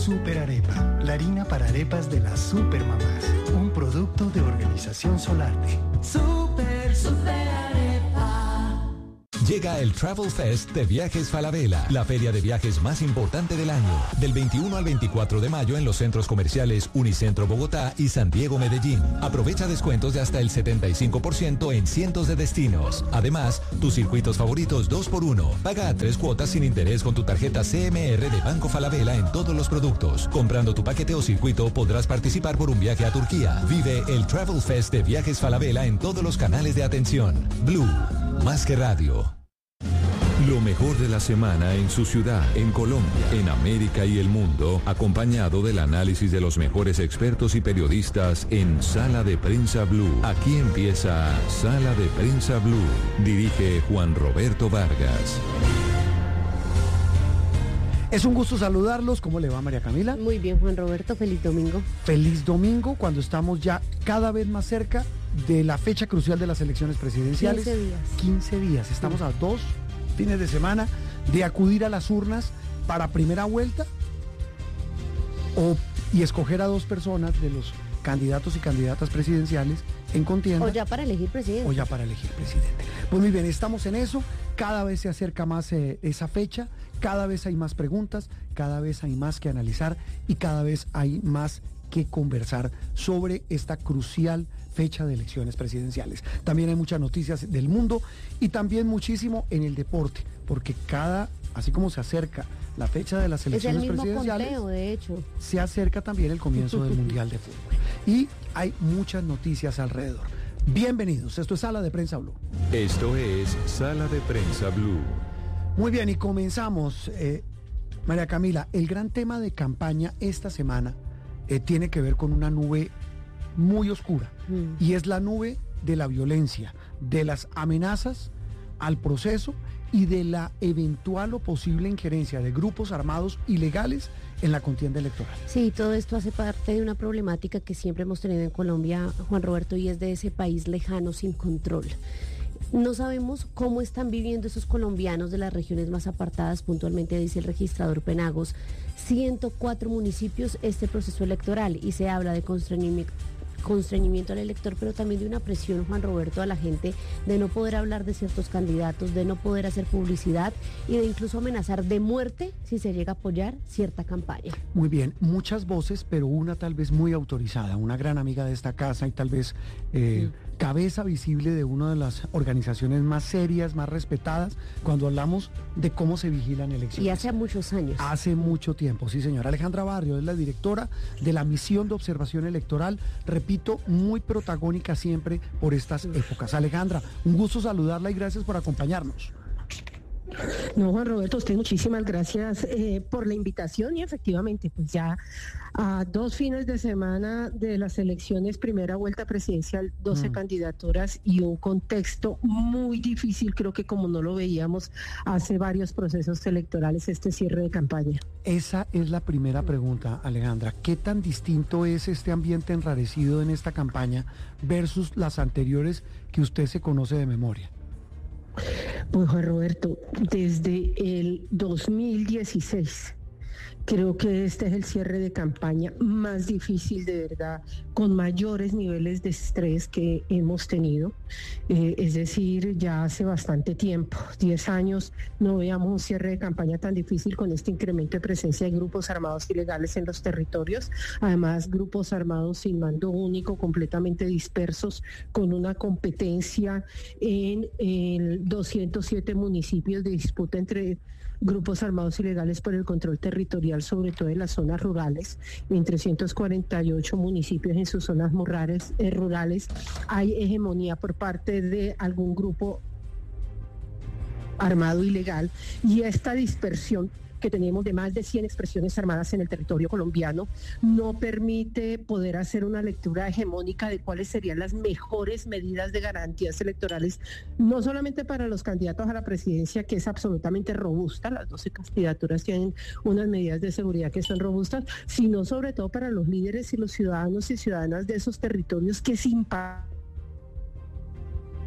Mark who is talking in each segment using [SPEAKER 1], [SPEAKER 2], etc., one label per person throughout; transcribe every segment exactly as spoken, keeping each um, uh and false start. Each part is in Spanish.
[SPEAKER 1] Super Arepa, la harina para arepas de las supermamás. Un producto de Organización Solarte.
[SPEAKER 2] Super, super arepa.
[SPEAKER 3] Llega el Travel Fest de Viajes Falabella, la feria de viajes más importante del año. Del veintiuno al veinticuatro de mayo en los centros comerciales Unicentro Bogotá y San Diego Medellín. Aprovecha descuentos de hasta el setenta y cinco por ciento en cientos de destinos. Además, tus circuitos favoritos dos por uno. Paga a tres cuotas sin interés con tu tarjeta C M R de Banco Falabella en todos los productos. Comprando tu paquete o circuito podrás participar por un viaje a Turquía. Vive el Travel Fest de Viajes Falabella en todos los canales de atención. Blue, más que radio.
[SPEAKER 4] Lo mejor de la semana en su ciudad, en Colombia, en América y el mundo, acompañado del análisis de los mejores expertos y periodistas en Sala de Prensa Blue. Aquí empieza Sala de Prensa Blue. Dirige Juan Roberto Vargas.
[SPEAKER 5] Es un gusto saludarlos. ¿Cómo le va, María Camila?
[SPEAKER 6] Muy bien, Juan Roberto. Feliz domingo.
[SPEAKER 5] Feliz domingo, cuando estamos ya cada vez más cerca de la fecha crucial de las elecciones presidenciales.
[SPEAKER 6] quince días.
[SPEAKER 5] quince días. Estamos sí. a dos fines de semana de acudir a las urnas para primera vuelta o, y escoger a dos personas de los candidatos y candidatas presidenciales en contienda.
[SPEAKER 6] O ya para elegir presidente.
[SPEAKER 5] O ya para elegir presidente. Pues muy bien, estamos en eso. Cada vez se acerca más eh, esa fecha, cada vez hay más preguntas, cada vez hay más que analizar y cada vez hay más que conversar sobre esta crucial fecha de elecciones presidenciales. También hay muchas noticias del mundo y también muchísimo en el deporte, porque cada, así como se acerca la fecha de las elecciones
[SPEAKER 6] es el mismo
[SPEAKER 5] presidenciales,
[SPEAKER 6] conteo, de hecho,
[SPEAKER 5] se acerca también el comienzo del Mundial de Fútbol. Y hay muchas noticias alrededor. Bienvenidos, esto es Sala de Prensa Blue.
[SPEAKER 4] Esto es Sala de Prensa Blue.
[SPEAKER 5] Muy bien, y comenzamos. Eh, María Camila, el gran tema de campaña esta semana eh, tiene que ver con una nube muy oscura, mm. y es la nube de la violencia, de las amenazas al proceso y de la eventual o posible injerencia de grupos armados ilegales en la contienda electoral.
[SPEAKER 6] Sí, todo esto hace parte de una problemática que siempre hemos tenido en Colombia, Juan Roberto, y es de ese país lejano sin control. No sabemos cómo están viviendo esos colombianos de las regiones más apartadas, puntualmente dice el registrador Penagos, ciento cuatro municipios este proceso electoral, y se habla de constreñimiento constreñimiento al elector, pero también de una presión, Juan Roberto, a la gente de no poder hablar de ciertos candidatos, de no poder hacer publicidad y de incluso amenazar de muerte si se llega a apoyar cierta campaña.
[SPEAKER 5] Muy bien, muchas voces, pero una tal vez muy autorizada, una gran amiga de esta casa y tal vez eh, sí. cabeza visible de una de las organizaciones más serias, más respetadas, cuando hablamos de cómo se vigilan elecciones.
[SPEAKER 6] Y hace muchos años.
[SPEAKER 5] Hace mucho tiempo, sí señora. Alejandra Barrio es la directora de la Misión de Observación Electoral, repito, muy protagónica siempre por estas épocas. Alejandra, un gusto saludarla y gracias por acompañarnos.
[SPEAKER 7] No, Juan Roberto, usted muchísimas gracias eh, por la invitación y efectivamente, pues ya a dos fines de semana de las elecciones, primera vuelta presidencial, doce mm. candidaturas y un contexto muy difícil, creo que como no lo veíamos hace varios procesos electorales, este cierre de campaña.
[SPEAKER 5] Esa es la primera pregunta, Alejandra. ¿Qué tan distinto es este ambiente enrarecido en esta campaña versus las anteriores que usted se conoce de memoria?
[SPEAKER 7] Pues Juan Roberto, desde el dos mil dieciséis creo que este es el cierre de campaña más difícil, de verdad, con mayores niveles de estrés que hemos tenido. Eh, es decir, ya hace bastante tiempo, diez años, no veíamos un cierre de campaña tan difícil con este incremento de presencia de grupos armados ilegales en los territorios. Además, grupos armados sin mando único, completamente dispersos, con una competencia en, en doscientos siete municipios de disputa entre grupos armados ilegales por el control territorial, sobre todo en las zonas rurales, en trescientos cuarenta y ocho municipios en sus zonas rurales, eh, rurales hay hegemonía por parte de algún grupo armado ilegal, y esta dispersión que tenemos de más de cien expresiones armadas en el territorio colombiano no permite poder hacer una lectura hegemónica de cuáles serían las mejores medidas de garantías electorales, no solamente para los candidatos a la presidencia, que es absolutamente robusta, las doce candidaturas tienen unas medidas de seguridad que son robustas, sino sobre todo para los líderes y los ciudadanos y ciudadanas de esos territorios que sin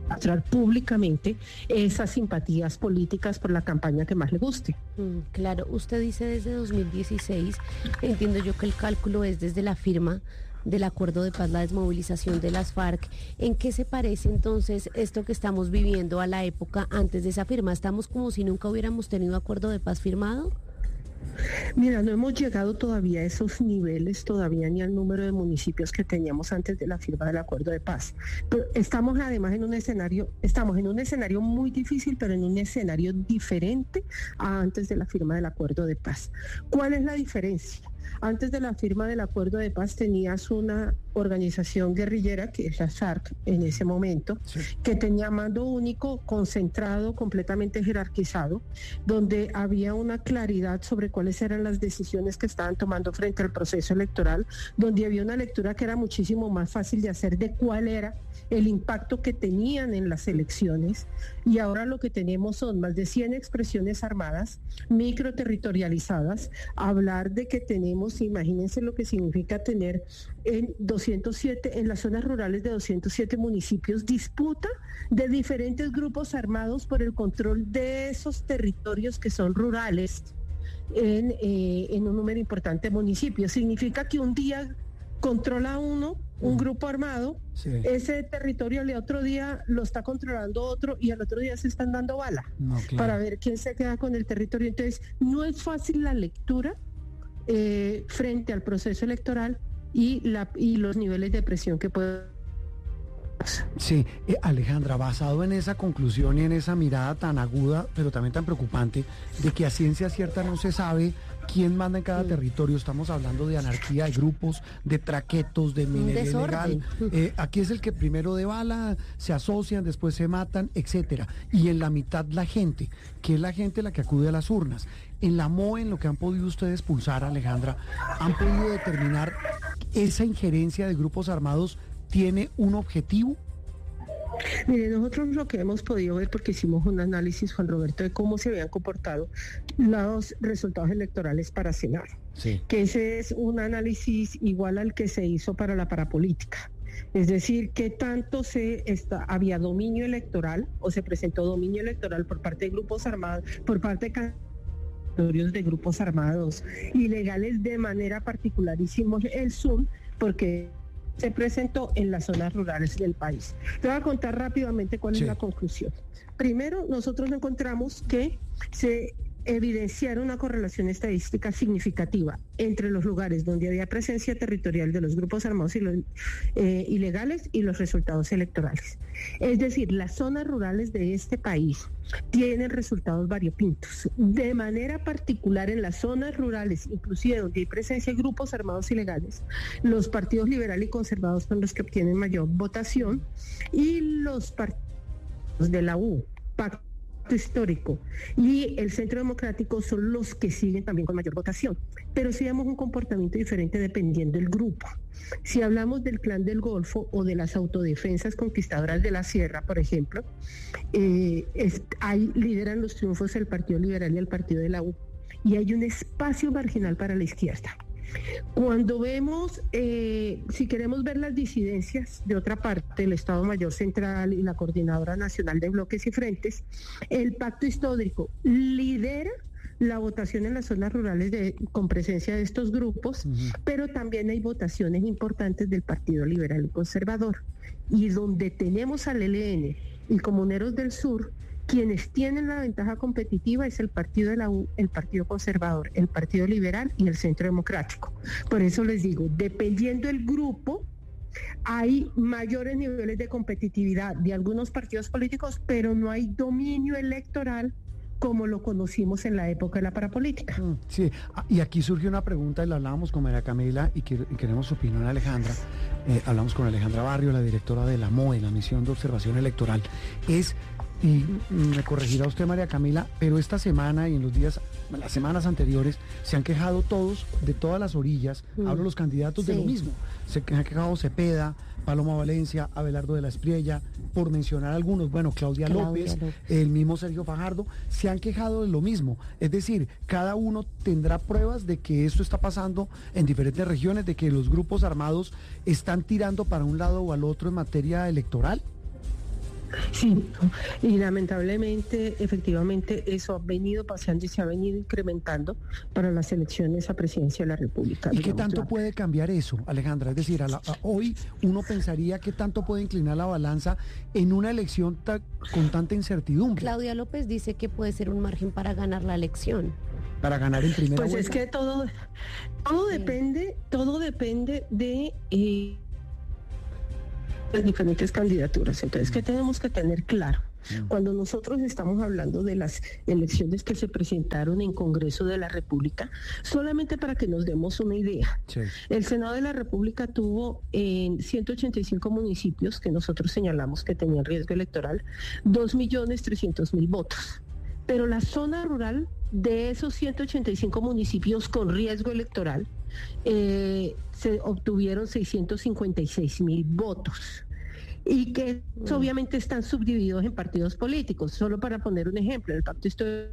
[SPEAKER 7] mostrar públicamente esas simpatías políticas por la campaña que más le guste.
[SPEAKER 6] Mm, claro, usted dice desde dos mil dieciséis, entiendo yo que el cálculo es desde la firma del acuerdo de paz, la desmovilización de las FARC. ¿En qué se parece entonces esto que estamos viviendo a la época antes de esa firma? ¿Estamos como si nunca hubiéramos tenido acuerdo de paz firmado?
[SPEAKER 7] Mira, no hemos llegado todavía a esos niveles, todavía ni al número de municipios que teníamos antes de la firma del acuerdo de paz. Pero estamos además en un escenario, estamos en un escenario muy difícil, pero en un escenario diferente a antes de la firma del acuerdo de paz. ¿Cuál es la diferencia? Antes de la firma del acuerdo de paz tenías una organización guerrillera, que es la FARC en ese momento, sí, que tenía mando único, concentrado, completamente jerarquizado, donde había una claridad sobre cuáles eran las decisiones que estaban tomando frente al proceso electoral, donde había una lectura que era muchísimo más fácil de hacer de cuál era el impacto que tenían en las elecciones, y ahora lo que tenemos son más de cien expresiones armadas, microterritorializadas, hablar de que tenemos, imagínense lo que significa tener en doscientos siete, en las zonas rurales de doscientos siete municipios, disputa de diferentes grupos armados por el control de esos territorios que son rurales en, eh, en un número importante de municipios. Significa que un día controla uno, un grupo armado, sí, ese territorio el otro día lo está controlando otro y al otro día se están dando bala, no, claro, para ver quién se queda con el territorio. Entonces, no es fácil la lectura eh, frente al proceso electoral y, la, y los niveles de presión que puede.
[SPEAKER 5] Sí, eh, Alejandra, basado en esa conclusión y en esa mirada tan aguda, pero también tan preocupante, de que a ciencia cierta no se sabe quién manda en cada sí. territorio, estamos hablando de anarquía, de grupos, de traquetos, de minería ilegal. Eh, aquí es el que primero de bala, se asocian, después se matan, etcétera. Y en la mitad la gente, que es la gente la que acude a las urnas. En la M O E, en lo que han podido ustedes pulsar, Alejandra, ¿han podido determinar esa injerencia de grupos armados tiene un objetivo?
[SPEAKER 7] Mire, nosotros lo que hemos podido ver, porque hicimos un análisis, Juan Roberto, de cómo se habían comportado los resultados electorales para Senado, sí, que ese es un análisis igual al que se hizo para la parapolítica. Es decir, qué tanto se está, había dominio electoral o se presentó dominio electoral por parte de grupos armados, por parte de de grupos armados ilegales, de manera particular hicimos el Zoom porque se presentó en las zonas rurales del país. Te voy a contar rápidamente cuál sí. es la conclusión. Primero, nosotros encontramos que se evidenciaron una correlación estadística significativa entre los lugares donde había presencia territorial de los grupos armados y los, eh, ilegales y los resultados electorales. Es decir, las zonas rurales de este país tienen resultados variopintos. De manera particular en las zonas rurales, inclusive donde hay presencia de grupos armados ilegales, los partidos liberal y conservadores son los que obtienen mayor votación y los partidos de la U, Pacto Histórico y el Centro Democrático son los que siguen también con mayor votación, pero sí vemos un comportamiento diferente dependiendo del grupo. Si hablamos del Clan del Golfo o de las autodefensas conquistadoras de la Sierra, por ejemplo, eh, es, hay, lideran los triunfos el Partido Liberal y el Partido de la U, y hay un espacio marginal para la izquierda. Cuando vemos, eh, si queremos ver las disidencias de otra parte, el Estado Mayor Central y la Coordinadora Nacional de Bloques y Frentes, el Pacto Histórico lidera la votación en las zonas rurales de, con presencia de estos grupos, uh-huh. pero también hay votaciones importantes del Partido Liberal y Conservador. Y donde tenemos al L N y Comuneros del Sur, quienes tienen la ventaja competitiva es el Partido de la U, el Partido Conservador, el Partido Liberal y el Centro Democrático. Por eso les digo, dependiendo del grupo, hay mayores niveles de competitividad de algunos partidos políticos, pero no hay dominio electoral como lo conocimos en la época de la parapolítica.
[SPEAKER 5] Sí, y aquí surge una pregunta y la hablábamos con María Camila y, que, y queremos su opinión, Alejandra. Eh, hablamos con Alejandra Barrio, la directora de la M O E, la Misión de Observación Electoral. Es... Y me corregirá usted, María Camila, pero esta semana y en los días, las semanas anteriores, se han quejado todos, de todas las orillas, mm. hablo los candidatos sí. de lo mismo. Se han quejado Cepeda, Paloma Valencia, Abelardo de la Espriella, por mencionar algunos, bueno, Claudia, Claudia López, López, el mismo Sergio Fajardo, se han quejado de lo mismo. Es decir, cada uno tendrá pruebas de que esto está pasando en diferentes regiones, de que los grupos armados están tirando para un lado o al otro en materia electoral.
[SPEAKER 7] Sí, y lamentablemente, efectivamente, eso ha venido pasando y se ha venido incrementando para las elecciones a presidencia de la República.
[SPEAKER 5] ¿Y qué
[SPEAKER 7] digamos,
[SPEAKER 5] tanto
[SPEAKER 7] la...
[SPEAKER 5] puede cambiar eso, Alejandra? Es decir, a la, a hoy uno pensaría que tanto puede inclinar la balanza en una elección ta, con tanta incertidumbre.
[SPEAKER 6] Claudia López dice que puede ser un margen para ganar la elección.
[SPEAKER 5] Para ganar en primera
[SPEAKER 7] Pues
[SPEAKER 5] vuelta.
[SPEAKER 7] es que todo, todo
[SPEAKER 6] Sí.
[SPEAKER 7] depende, todo depende de... Eh, las diferentes candidaturas. Entonces, ¿qué tenemos que tener claro? Cuando nosotros estamos hablando de las elecciones que se presentaron en Congreso de la República, solamente para que nos demos una idea,
[SPEAKER 5] Sí.
[SPEAKER 7] el Senado de la República tuvo en ciento ochenta y cinco municipios que nosotros señalamos que tenían riesgo electoral, dos millones trescientos mil votos. Pero la zona rural de esos ciento ochenta y cinco municipios con riesgo electoral, eh, se obtuvieron seiscientos cincuenta y seis mil votos. Y que mm. obviamente están subdivididos en partidos políticos. Solo para poner un ejemplo, el pacto histórico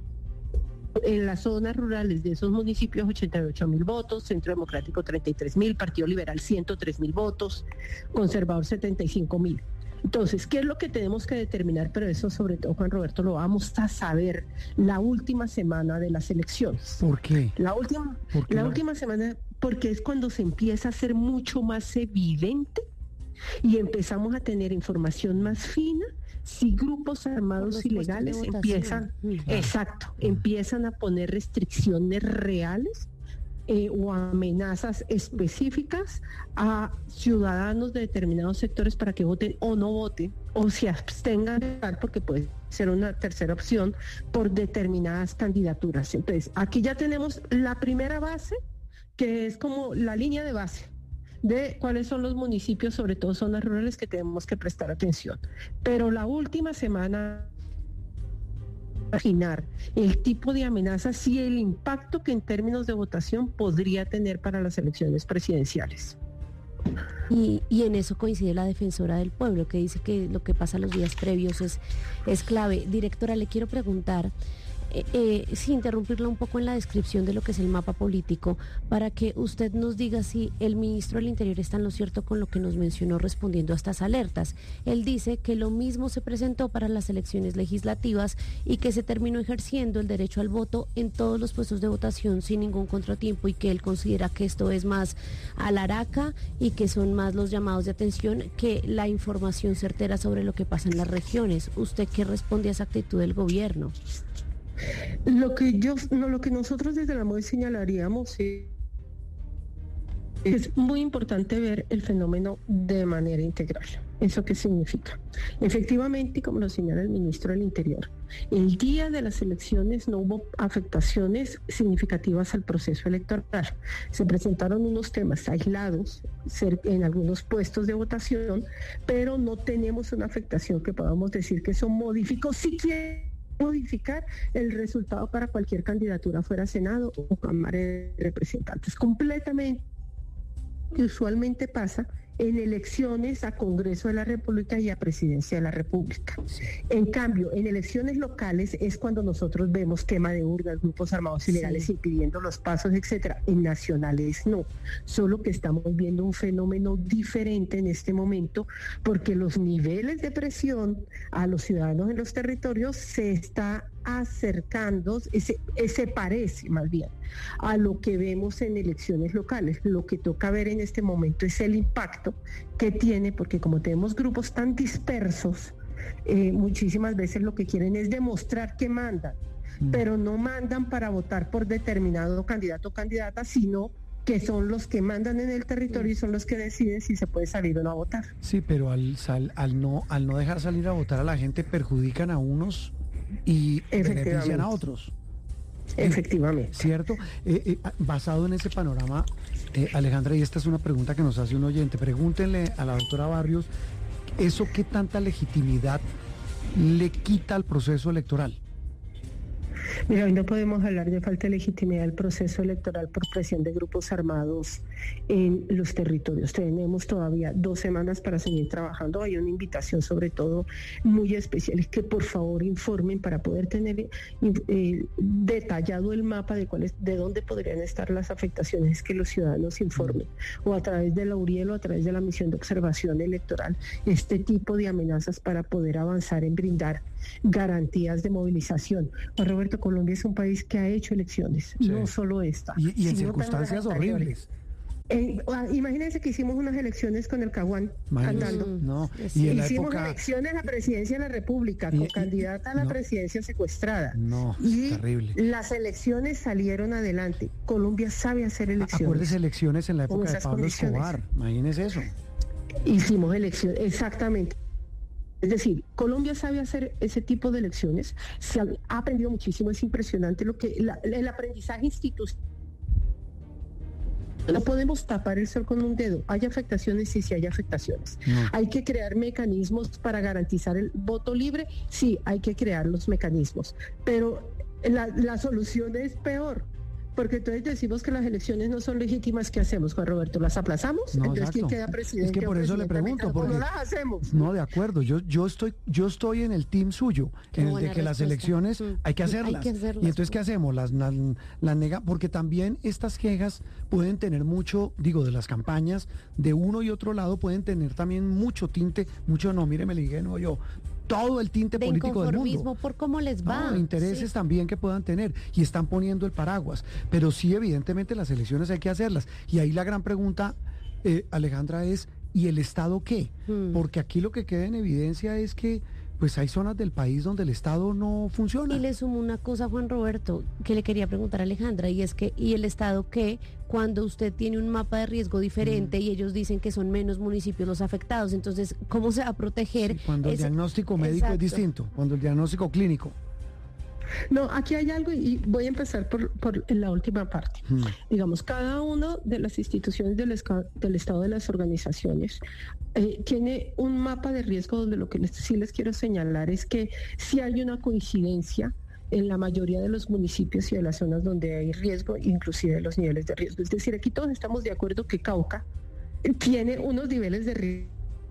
[SPEAKER 7] en las zonas rurales de esos municipios, ochenta y ocho mil votos, Centro Democrático treinta y tres mil, Partido Liberal ciento tres mil votos, Conservador setenta y cinco mil. Entonces, ¿qué es lo que tenemos que determinar? Pero eso, sobre todo, Juan Roberto, lo vamos a saber la última semana de las elecciones.
[SPEAKER 5] ¿Por qué?
[SPEAKER 7] La última,
[SPEAKER 5] ¿Por qué
[SPEAKER 7] la
[SPEAKER 5] no?
[SPEAKER 7] última semana, porque es cuando se empieza a ser mucho más evidente y empezamos a tener información más fina si grupos armados ilegales empiezan, exacto, empiezan a poner restricciones reales eh, o amenazas específicas a ciudadanos de determinados sectores para que voten o no voten o se abstengan de votar, porque puede ser una tercera opción por determinadas candidaturas. Entonces, aquí ya tenemos la primera base, que es como la línea de base de cuáles son los municipios, sobre todo zonas rurales, que tenemos que prestar atención. Pero la última semana, imaginar el tipo de amenazas y el impacto que en términos de votación podría tener para las elecciones presidenciales.
[SPEAKER 6] Y, y en eso coincide la defensora del pueblo, que dice que lo que pasa los días previos es, es clave. Directora, le quiero preguntar, Eh, eh, sin interrumpirla un poco en la descripción de lo que es el mapa político, para que usted nos diga si el ministro del Interior está en lo cierto con lo que nos mencionó respondiendo a estas alertas. Él dice que lo mismo se presentó para las elecciones legislativas y que se terminó ejerciendo el derecho al voto en todos los puestos de votación sin ningún contratiempo, y que él considera que esto es más a la araca y que son más los llamados de atención que la información certera sobre lo que pasa en las regiones. ¿Usted qué responde a esa actitud del gobierno?
[SPEAKER 7] Lo que yo, no, lo que nosotros desde la M O E señalaríamos es, es muy importante ver el fenómeno de manera integral. ¿Eso qué significa? Efectivamente, como lo señala el ministro del Interior, el día de las elecciones no hubo afectaciones significativas al proceso electoral. Se presentaron unos temas aislados en algunos puestos de votación, pero no tenemos una afectación que podamos decir que eso modificó siquiera modificar el resultado para cualquier candidatura, fuera Senado o Cámara de Representantes. Completamente, que usualmente pasa en elecciones a Congreso de la República y a Presidencia de la República. En cambio, en elecciones locales es cuando nosotros vemos quema de urnas, grupos armados ilegales, sí, impidiendo los pasos, etcétera. En nacionales no, solo que estamos viendo un fenómeno diferente en este momento, porque los niveles de presión a los ciudadanos en los territorios se está acercando, se, se parece más bien a lo que vemos en elecciones locales. Lo que toca ver en este momento es el impacto que tiene, porque como tenemos grupos tan dispersos, eh, muchísimas veces lo que quieren es demostrar que mandan, mm. pero no mandan para votar por determinado candidato o candidata, sino que son los que mandan en el territorio y son los que deciden si se puede salir o no a votar.
[SPEAKER 5] Sí, pero al, sal, al, no, al no dejar salir a votar a la gente, perjudican a unos y benefician a otros.
[SPEAKER 7] Efectivamente.
[SPEAKER 5] ¿Cierto? Eh, eh, basado en ese panorama, eh, Alejandra, y esta es una pregunta que nos hace un oyente, pregúntenle a la doctora Barrios, ¿eso qué tanta legitimidad le quita al proceso electoral?
[SPEAKER 7] Mira, hoy no podemos hablar de falta de legitimidad del proceso electoral por presión de grupos armados en los territorios. Tenemos todavía dos semanas para seguir trabajando. Hay una invitación sobre todo muy especial, es que por favor informen para poder tener eh, detallado el mapa de cuáles, de dónde podrían estar las afectaciones, que los ciudadanos informen, o a través de la Uriel o a través de la misión de observación electoral, este tipo de amenazas para poder avanzar en brindar garantías de movilización. Pues Roberto, Colombia es un país que ha hecho elecciones, sí. no solo esta.
[SPEAKER 5] Y, y en circunstancias horribles.
[SPEAKER 7] Eh, imagínense que hicimos unas elecciones con el Caguán andando.
[SPEAKER 5] No,
[SPEAKER 7] y en hicimos época... elecciones a la presidencia de la República con
[SPEAKER 5] y, y,
[SPEAKER 7] candidata a la no, presidencia secuestrada.
[SPEAKER 5] No,
[SPEAKER 7] y
[SPEAKER 5] terrible.
[SPEAKER 7] Las elecciones salieron adelante. Colombia sabe hacer elecciones.
[SPEAKER 5] Acuérdese elecciones en la época de Pablo Escobar. Imagínese eso.
[SPEAKER 7] Hicimos elecciones, exactamente. Es decir, Colombia sabe hacer ese tipo de elecciones, se ha, ha aprendido muchísimo, es impresionante lo que la, el aprendizaje institucional. No podemos tapar el sol con un dedo, hay afectaciones, sí, sí hay afectaciones. No. Hay que crear mecanismos para garantizar el voto libre, sí, hay que crear los mecanismos, pero la, la solución es peor. Porque entonces decimos que las elecciones no son legítimas, ¿qué hacemos, Juan Roberto? ¿Las aplazamos?
[SPEAKER 5] No,
[SPEAKER 7] entonces,
[SPEAKER 5] exacto.
[SPEAKER 7] ¿quién queda presidente?
[SPEAKER 5] Es que por eso le pregunto. Porque
[SPEAKER 7] no las hacemos.
[SPEAKER 5] No, de acuerdo. Yo yo estoy yo estoy en el team suyo, Qué en el de que respuesta. Las elecciones mm. hay, que hacerlas. hay que hacerlas. Y entonces, ¿qué hacemos? Las, las, las nega, porque también estas quejas pueden tener mucho, digo, de las campañas, de uno y otro lado, pueden tener también mucho tinte, mucho no, mire, me le dije, no, yo... todo el tinte
[SPEAKER 6] de
[SPEAKER 5] político del mundo.
[SPEAKER 6] Por cómo les va.
[SPEAKER 5] No, intereses sí. también que puedan tener y están poniendo el paraguas. Pero sí, evidentemente, las elecciones hay que hacerlas. Y ahí la gran pregunta, eh, Alejandra, es ¿y el Estado qué? Hmm. Porque aquí lo que queda en evidencia es que pues hay zonas del país donde el Estado no funciona.
[SPEAKER 6] Y le sumo una cosa, Juan Roberto, que le quería preguntar a Alejandra, y es que, ¿y el Estado qué? Cuando usted tiene un mapa de riesgo diferente mm. y ellos dicen que son menos municipios los afectados, entonces, ¿cómo se va a proteger?
[SPEAKER 5] Sí, cuando ese... el diagnóstico médico Exacto. es distinto, cuando el diagnóstico clínico.
[SPEAKER 7] No, aquí hay algo y voy a empezar por, por la última parte. Hmm. Digamos, cada una de las instituciones del, esca, del Estado, de las organizaciones, eh, tiene un mapa de riesgo donde lo que les, sí les quiero señalar es que sí hay una coincidencia en la mayoría de los municipios y de las zonas donde hay riesgo, inclusive los niveles de riesgo. Es decir, aquí todos estamos de acuerdo que Cauca tiene unos niveles de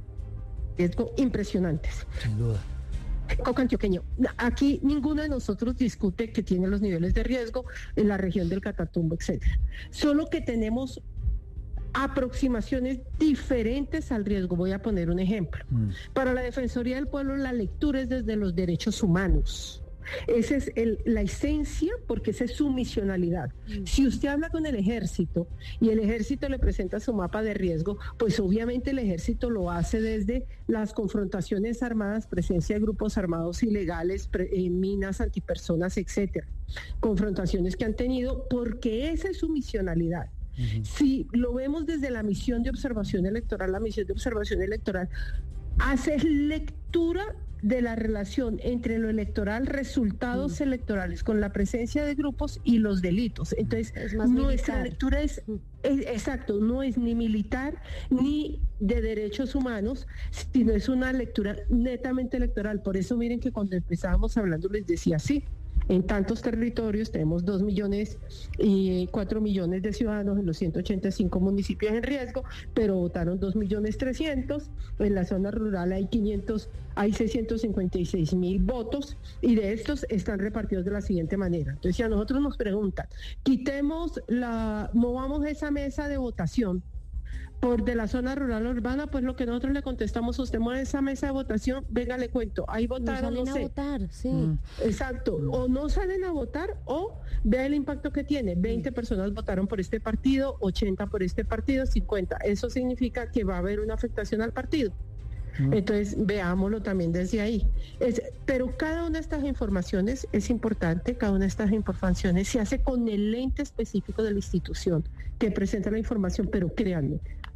[SPEAKER 7] riesgo impresionantes.
[SPEAKER 5] Sin duda.
[SPEAKER 7] Cauca antioqueño. Aquí ninguno de nosotros discute que tiene los niveles de riesgo en la región del Catatumbo, etcétera. Solo que tenemos aproximaciones diferentes al riesgo. Voy a poner un ejemplo. Mm. Para la Defensoría del Pueblo, la lectura es desde los derechos humanos. Esa es el, la esencia, porque esa es su misionalidad. Mm. Si usted habla con el ejército y el ejército le presenta su mapa de riesgo, pues obviamente el ejército lo hace desde las confrontaciones armadas, presencia de grupos armados ilegales, pre, eh, minas antipersonas, etcétera. Confrontaciones que han tenido, porque esa es su misionalidad. Uh-huh. Si lo vemos desde la misión de observación electoral, la misión de observación electoral hace lectura de la relación entre lo electoral, resultados mm. electorales, con la presencia de grupos y los delitos. Entonces, nuestra militar. lectura es, es, exacto, no es ni militar ni de derechos humanos, sino es una lectura netamente electoral. Por eso miren que cuando empezábamos hablando les decía sí. En tantos territorios tenemos dos millones y cuatro millones de ciudadanos en los ciento ochenta y cinco municipios en riesgo, pero votaron dos millones trescientos. En la zona rural hay quinientos, hay seiscientos cincuenta y seis mil votos y de estos están repartidos de la siguiente manera. Entonces, si a nosotros nos preguntan, quitemos la, movamos esa mesa de votación por de la zona rural urbana, pues lo que nosotros le contestamos, usted mueve esa mesa de votación, venga, le cuento, ahí votaron,
[SPEAKER 6] no,
[SPEAKER 7] no sé.
[SPEAKER 6] a votar, sí.
[SPEAKER 7] Mm. Exacto, o no salen a votar o vea el impacto que tiene, veinte mm. personas votaron por este partido, ochenta por este partido, cincuenta, eso significa que va a haber una afectación al partido. Mm. Entonces, veámoslo también desde ahí. Es, pero cada una de estas informaciones es importante, cada una de estas informaciones se hace con el lente específico de la institución que presenta la información, pero créanme,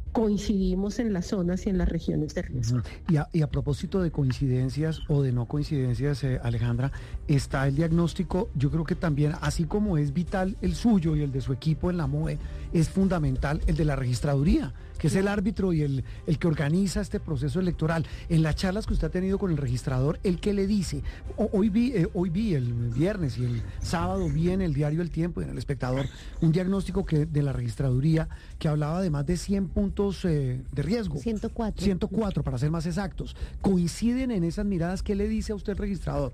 [SPEAKER 7] coincidimos en las zonas y en las regiones de riesgo.
[SPEAKER 5] Y a, y a propósito de coincidencias o de no coincidencias, eh, Alejandra, está el diagnóstico, yo creo que también, así como es vital el suyo y el de su equipo en la M O E, es fundamental el de la registraduría, que es el árbitro y el, el que organiza este proceso electoral. En las charlas que usted ha tenido con el registrador, ¿el qué le dice? O, hoy vi, eh, hoy vi el viernes y el sábado vi en el diario El Tiempo y en El Espectador un diagnóstico que de la registraduría que hablaba de más de cien puntos eh, de riesgo.
[SPEAKER 6] ciento cuatro.
[SPEAKER 5] ciento cuatro, para ser más exactos. ¿Coinciden en esas miradas? ¿Qué le dice a usted el registrador?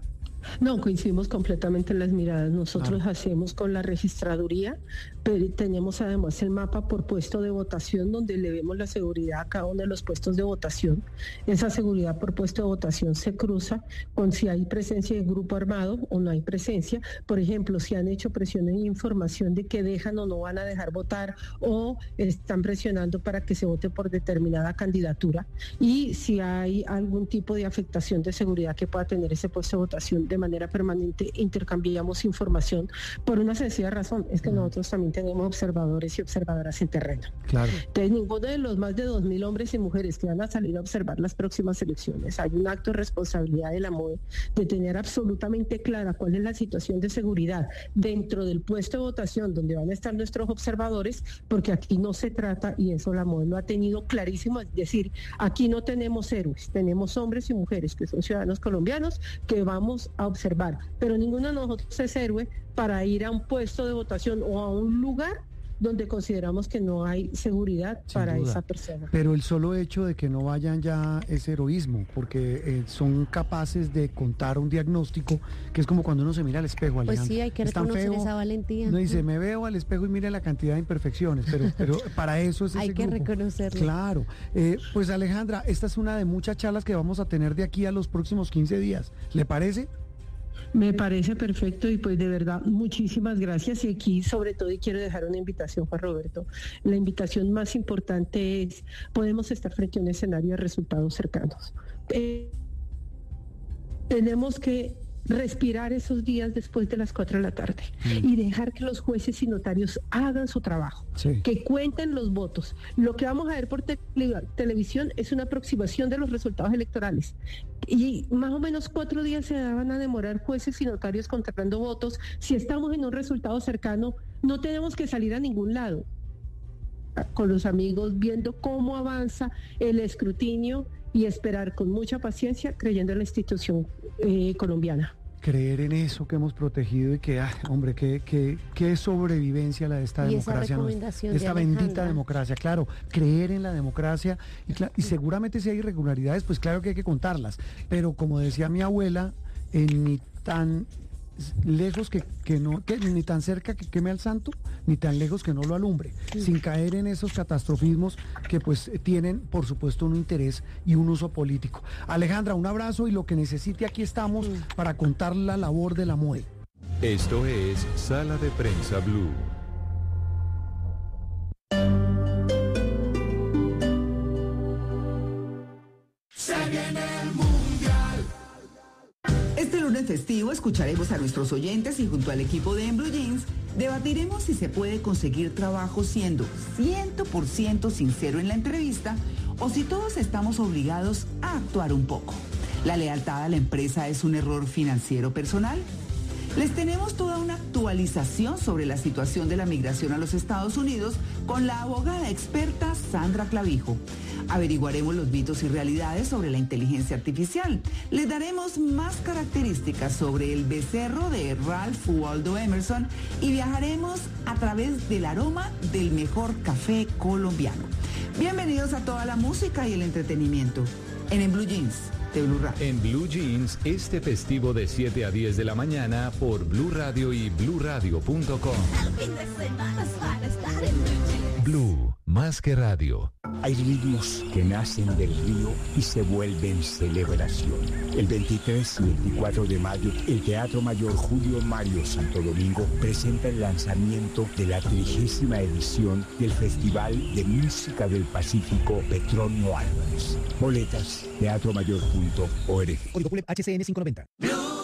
[SPEAKER 7] No, coincidimos completamente en las miradas. Nosotros
[SPEAKER 5] Ah.
[SPEAKER 7] hacemos con la registraduría, pero tenemos además el mapa por puesto de votación donde le vemos la seguridad a cada uno de los puestos de votación. Esa seguridad por puesto de votación se cruza con si hay presencia de grupo armado o no hay presencia. Por ejemplo, si han hecho presiones y información de que dejan o no van a dejar votar o están presionando para que se vote por determinada candidatura. Y si hay algún tipo de afectación de seguridad que pueda tener ese puesto de votación, de manera permanente intercambiamos información por una sencilla razón, es que nosotros también tenemos observadores y observadoras en terreno.
[SPEAKER 5] Claro.
[SPEAKER 7] Entonces, ninguno de los más de dos mil hombres y mujeres que van a salir a observar las próximas elecciones, hay un acto de responsabilidad de la M O E de tener absolutamente clara cuál es la situación de seguridad dentro del puesto de votación donde van a estar nuestros observadores, porque aquí no se trata, y eso la M O E lo ha tenido clarísimo, es decir, aquí no tenemos héroes, tenemos hombres y mujeres que son ciudadanos colombianos que vamos a observar, pero ninguno de nosotros es héroe para ir a un puesto de votación o a un lugar donde consideramos que no hay seguridad
[SPEAKER 5] Sin
[SPEAKER 7] para
[SPEAKER 5] duda.
[SPEAKER 7] esa persona.
[SPEAKER 5] Pero el solo hecho de que no vayan ya es heroísmo, porque eh, son capaces de contar un diagnóstico que es como cuando uno se mira al espejo,
[SPEAKER 6] Pues
[SPEAKER 5] Alejandra.
[SPEAKER 6] sí, hay que
[SPEAKER 5] Es tan
[SPEAKER 6] reconocer
[SPEAKER 5] feo.
[SPEAKER 6] esa valentía.
[SPEAKER 5] No dice, me veo al espejo y mire la cantidad de imperfecciones, pero, pero para eso es ese
[SPEAKER 6] Hay que
[SPEAKER 5] grupo.
[SPEAKER 6] reconocerlo.
[SPEAKER 5] Claro. Eh, pues Alejandra, esta es una de muchas charlas que vamos a tener de aquí a los próximos quince días. ¿Le parece?
[SPEAKER 7] Me parece perfecto y pues de verdad muchísimas gracias, y aquí sobre todo y quiero dejar una invitación, Juan Roberto. La invitación más importante es, podemos estar frente a un escenario de resultados cercanos. Eh, tenemos que respirar esos días después de las cuatro de la tarde
[SPEAKER 5] Mm.
[SPEAKER 7] y dejar que los jueces y notarios hagan su trabajo,
[SPEAKER 5] Sí.
[SPEAKER 7] que cuenten los votos. Lo que vamos a ver por te- televisión es una aproximación de los resultados electorales. Y más o menos cuatro días se van a demorar jueces y notarios contando votos. Si estamos en un resultado cercano, no tenemos que salir a ningún lado. Con los amigos, viendo cómo avanza el escrutinio y esperar con mucha paciencia, creyendo en la institución eh, colombiana.
[SPEAKER 5] Creer en eso que hemos protegido y que, ay, hombre, qué, qué, qué sobrevivencia la de esta
[SPEAKER 6] Y esa
[SPEAKER 5] democracia. nuestra.
[SPEAKER 6] recomendación de
[SPEAKER 5] Esta bendita
[SPEAKER 6] Alejandra.
[SPEAKER 5] democracia, claro, creer en la democracia y, cla- y seguramente si hay irregularidades, pues claro que hay que contarlas, pero como decía mi abuela, eh, ni tan lejos que, que no, que, ni tan cerca que queme al santo, ni tan lejos que no lo alumbre, sin caer en esos catastrofismos que pues tienen, por supuesto, un interés y un uso político. Alejandra, un abrazo y lo que necesite, aquí estamos para contar la labor de la M O E.
[SPEAKER 4] Esto es Sala de Prensa Blue.
[SPEAKER 8] Este lunes festivo escucharemos a nuestros oyentes y junto al equipo de En Blue Jeans debatiremos si se puede conseguir trabajo siendo cien por ciento sincero en la entrevista o si todos estamos obligados a actuar un poco. ¿La lealtad a la empresa es un error financiero personal? Les tenemos toda una actualización sobre la situación de la migración a los Estados Unidos con la abogada experta Sandra Clavijo. Averiguaremos los mitos y realidades sobre la inteligencia artificial. Les daremos más características sobre el becerro de Ralph Waldo Emerson y viajaremos a través del aroma del mejor café colombiano. Bienvenidos a toda la música y el entretenimiento en En Blue Jeans de Blue Radio.
[SPEAKER 3] En Blue Jeans, este festivo de siete a diez de la mañana por Blue Radio y blue radio punto com. Blue, más que radio.
[SPEAKER 9] Hay ritmos que nacen del río y se vuelven celebración. El veintitrés y veinticuatro de mayo, el Teatro Mayor Julio Mario Santo Domingo presenta el lanzamiento de la trigésima edición del Festival de Música del Pacífico Petronio Álvarez. Boletas, teatro mayor punto org.
[SPEAKER 10] Código H C N quinientos noventa.